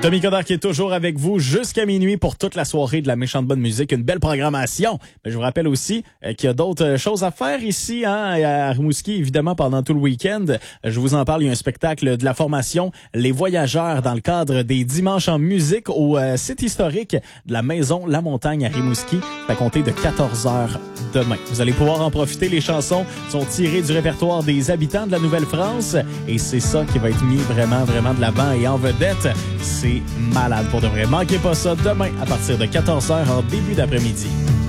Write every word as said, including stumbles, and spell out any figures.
Tommy Coderre qui est toujours avec vous jusqu'à minuit pour toute la soirée de la méchante bonne musique. Une belle programmation. Mais je vous rappelle aussi euh, qu'il y a d'autres choses à faire ici hein, à Rimouski, évidemment, pendant tout le week-end. Je vous en parle, il y a un spectacle de la formation Les Voyageurs dans le cadre des Dimanches en musique au euh, site historique de la Maison La Montagne à Rimouski. C'est à compter de quatorze heures demain. Vous allez pouvoir en profiter. Les chansons sont tirées du répertoire des habitants de la Nouvelle-France et c'est ça qui va être mis vraiment, vraiment de l'avant et en vedette. C'est malade pour de vrai. Manquez pas ça demain à partir de quatorze heures en début d'après-midi.